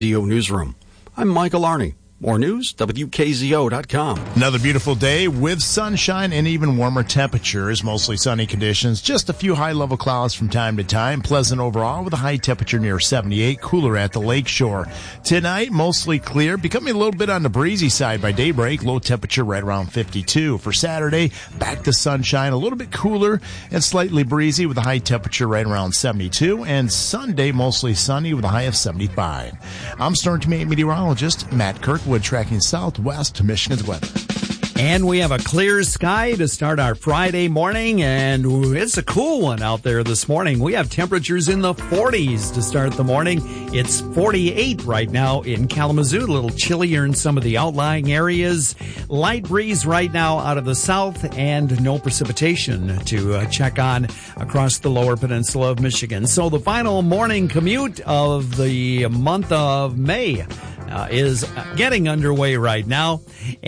WKZO Newsroom. I'm Michael Arney. More news, WKZO.com. Another beautiful day with sunshine and even warmer temperatures. Mostly sunny conditions. Just a few high-level clouds from time to time. Pleasant overall with a high temperature near 78. Cooler at the lakeshore. Tonight, mostly clear. Becoming a little bit on the breezy side by daybreak. Low temperature right around 52. For Saturday, back to sunshine. A little bit cooler and slightly breezy with a high temperature right around 72. And Sunday, mostly sunny with a high of 75. I'm Storm Team 8 meteorologist Matt Kirkwood, tracking southwest to Michigan's weather. And we have a clear sky to start our Friday morning, and it's a cool one out there this morning. We have temperatures in the 40s to start the morning. It's 48 right now in Kalamazoo, a little chillier in some of the outlying areas. Light breeze right now out of the south, and no precipitation to check on across the lower peninsula of Michigan. So the final morning commute of the month of May is getting underway right now,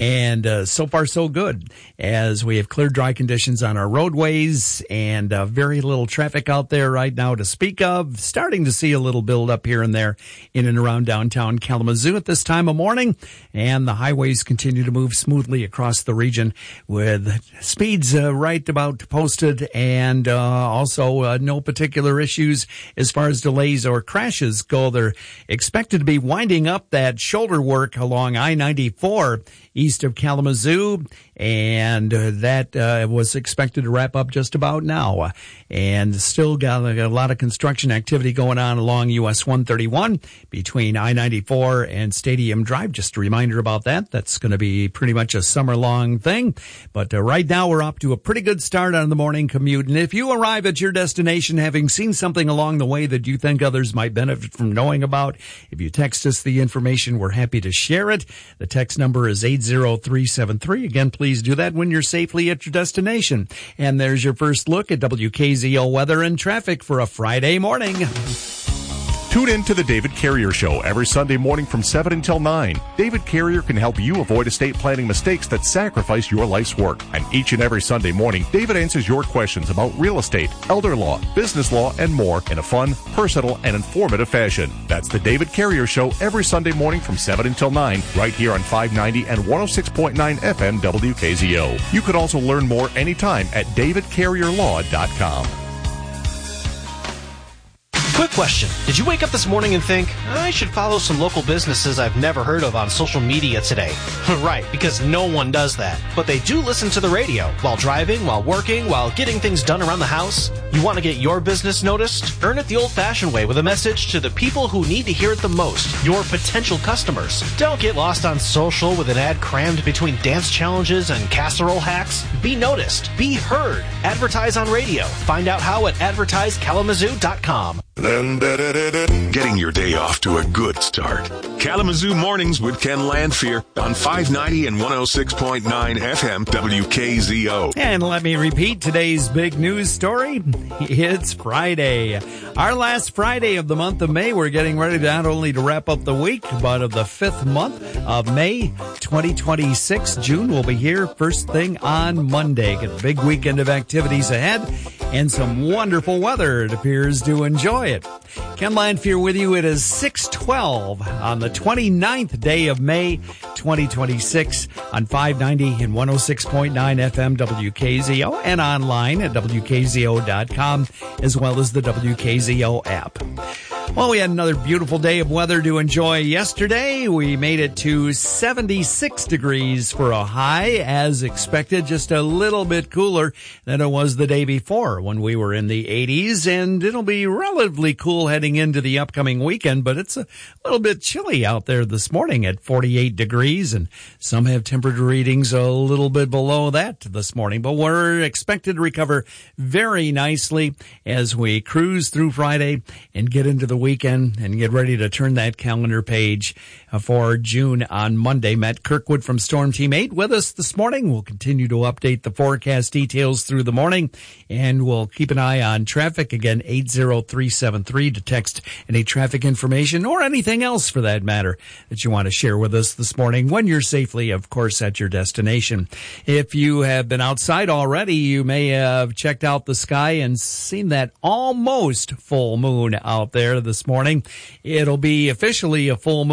and so far so good, as we have clear, dry conditions on our roadways and very little traffic out there right now to speak of. Starting to see a little build up here and there in and around downtown Kalamazoo at this time of morning, and the highways continue to move smoothly across the region with speeds right about posted, and also no particular issues as far as delays or crashes go. They're expected to be winding up that shoulder work along I-94 east of Kalamazoo, and that was expected to wrap up just about now. And still got a lot of construction activity going on along US 131 between I-94 and Stadium Drive. Just a reminder about that. That's going to be pretty much a summer-long thing. But right now we're up to a pretty good start on the morning commute. And if you arrive at your destination having seen something along the way that you think others might benefit from knowing about, if you text us the information, we're happy to share it. The text number is 80373. Again, please do that when you're safely at your destination. And there's your first look at WKZO weather and traffic for a Friday morning. Tune in to the David Carrier Show every Sunday morning from 7 until 9. David Carrier can help you avoid estate planning mistakes that sacrifice your life's work. And each and every Sunday morning, David answers your questions about real estate, elder law, business law, and more in a fun, personal, and informative fashion. That's the David Carrier Show every Sunday morning from 7 until 9, right here on 590 and 106.9 FM WKZO. You could also learn more anytime at davidcarrierlaw.com. Quick question. Did you wake up this morning and think, I should follow some local businesses I've never heard of on social media today? Right, because no one does that. But they do listen to the radio while driving, while working, while getting things done around the house. You want to get your business noticed? Earn it the old-fashioned way with a message to the people who need to hear it the most, your potential customers. Don't get lost on social with an ad crammed between dance challenges and casserole hacks. Be noticed. Be heard. Advertise on radio. Find out how at advertisekalamazoo.com. Getting your day off to a good start. Kalamazoo Mornings with Ken Landfear on 590 and 106.9 FM WKZO. And let me repeat today's big news story. It's Friday. Our last Friday of the month of May. We're getting ready not only to wrap up the week, but of the fifth month of May 2026. June will be here first thing on Monday. Got a big weekend of activities ahead and some wonderful weather, it appears, to enjoy it. Ken Landfear with you. It is 6:12 on the 29th day of May 2026 on 590 and 106.9 FM WKZO and online at WKZO.com as well as the WKZO app. Well, we had another beautiful day of weather to enjoy yesterday. We made it to 76 degrees for a high, as expected, just a little bit cooler than it was the day before when we were in the 80s, and it'll be relatively cool heading into the upcoming weekend, but it's a little bit chilly out there this morning at 48 degrees, and some have temperature readings a little bit below that this morning, but we're expected to recover very nicely as we cruise through Friday and get into the weekend and get ready to turn that calendar page for June on Monday. Matt Kirkwood from Storm Team 8 with us this morning. We'll continue to update the forecast details through the morning, and we'll keep an eye on traffic. Again, 80373 to text any traffic information or anything else for that matter that you want to share with us this morning when you're safely, of course, at your destination. If you have been outside already, you may have checked out the sky and seen that almost full moon out there this morning. It'll be officially a full moon